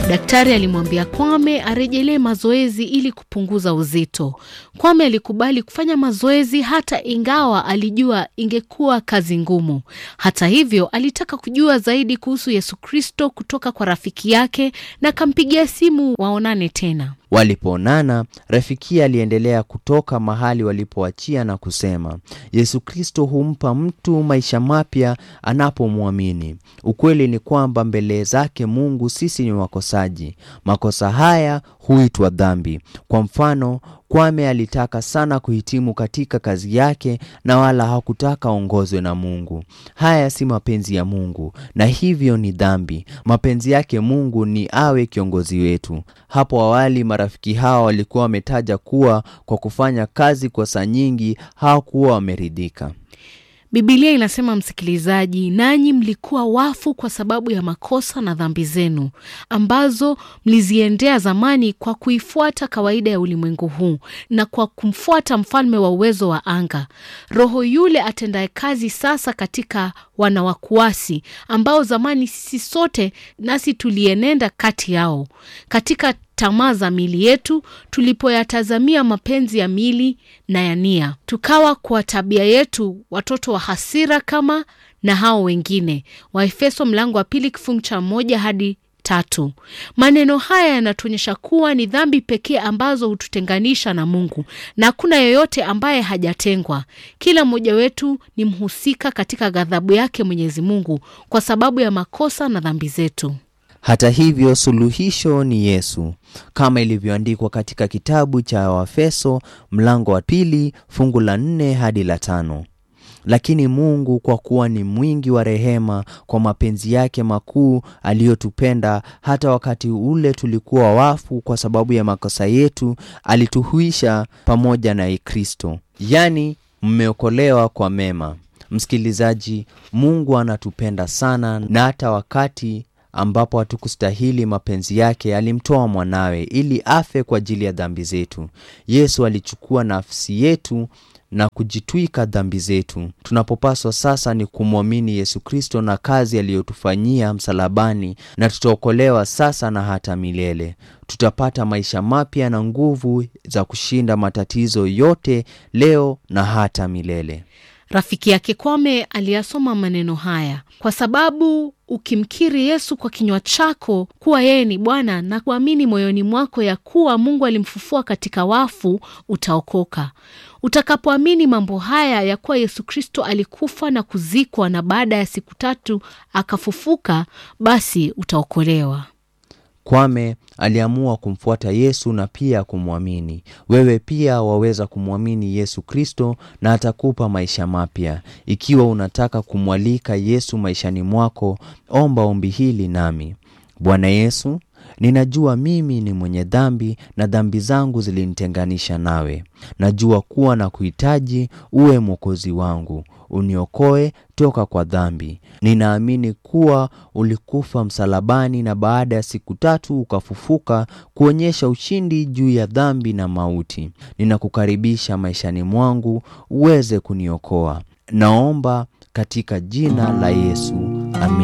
Daktari alimwambia Kwame arejelee mazoezi ili kupunguza uzito. Kwame alikubali kufanya mazoezi hata ingawa alijua ingekuwa kazi ngumu. Hata hivyo alitaka kujua zaidi kuhusu Yesu Kristo kutoka kwa rafiki yake na akampigia simu waonane tena. Walipoonana, rafiki aliendelea kutoka mahali walipoachia na kusema, Yesu Kristo humpa mtu maisha mapya anapomwamini. Ukweli ni kwamba mbele zake Mungu sisi ni wakosaji. Makosa haya huitwa dhambi. Kwa mfano, Kwame alitaka sana kuhitimu katika kazi yake na wala hakutaka ongozwe na Mungu. Haya si mapenzi ya Mungu na hivyo ni dhambi. Mapenzi yake Mungu ni awe kiongozi wetu. Hapo awali marafiki hawa walikuwa wametaja kuwa kwa kufanya kazi kwa saa nyingi hawakuwa wameridhika. Biblia inasema, msikilizaji, nanyi mlikuwa wafu kwa sababu ya makosa na dhambi zenu ambazo mliziendea zamani kwa kuifuata kawaida ya ulimwengu huu na kwa kumfuata mfalme wa uwezo wa anga, roho yule atendaye kazi sasa katika wana wa kuasi, ambao zamani sisi sote nasi tulienenda kati yao katika tamaa za miili yetu, tulipoyatazamia mapenzi ya miili na ya nia. Tukawa kwa tabia yetu watoto wa hasira kama na hao wengine. Waefeso mlango wa 2 kifungu cha 1 hadi 3. Maneno haya yanatuonyesha kuwa ni dhambi pekee ambazo hututenganisha na Mungu, na hakuna yeyote ambaye hajatengwa. Kila mmoja wetu ni mhusika katika ghadhabu yake Mwenyezi Mungu kwa sababu ya makosa na dhambi zetu. Hata hivyo suluhisho ni Yesu, kama ilivyoandikwa katika kitabu cha Waefeso mlango wa 2 fungu la 4 hadi la 5. Lakini Mungu kwa kuwa ni mwingi wa rehema, kwa mapenzi yake makuu aliyotupenda, hata wakati ule tulikuwa wafu kwa sababu ya makosa yetu, alituhuisha pamoja na Kristo. Yani mmeokolewa kwa mema. Msikilizaji, Mungu anatupenda sana, na hata wakati ambapo hatukustahili mapenzi yake alimtoa mwanawe ili afe kwa ajili ya dhambi zetu. Yesu alichukua nafsi yetu na kujitwika dhambi zetu. Tunapopaswa sasa ni kumwamini Yesu Kristo na kazi aliyotufanyia msalabani, na tutaokolewa sasa na hata milele. Tutapata maisha mapya na nguvu za kushinda matatizo yote leo na hata milele. Rafiki yake Kwame aliyasoma maneno haya, kwa sababu ukimkiri Yesu kwa kinywa chako kuwa yeye ni Bwana na kuamini moyoni mwako ya kuwa Mungu alimfufua katika wafu, utaokoka. Utakapoamini mambo haya ya kuwa Yesu Kristo alikufa na kuzikwa na baada ya siku 3 akafufuka, basi utaokolewa. Kwame aliamua kumfuata Yesu na pia kumwamini. Wewe pia waweza kumwamini Yesu Kristo na atakupa maisha mapya. Ikiwa unataka kumwalika Yesu maishani mwako, omba ombi hili nami. Bwana Yesu, ninajua mimi ni mwenye dhambi na dhambi zangu zilinitenganisha nawe. Najua kuwa na kuhitaji uwe mwokozi wangu. Uniokoe toka kwa dhambi. Ninaamini kuwa ulikufa msalabani na baada ya siku 3 ukafufuka kuonyesha ushindi juu ya dhambi na mauti. Ninakukaribisha maishani mwangu uweze kuniokoa. Naomba katika jina la Yesu. Amen.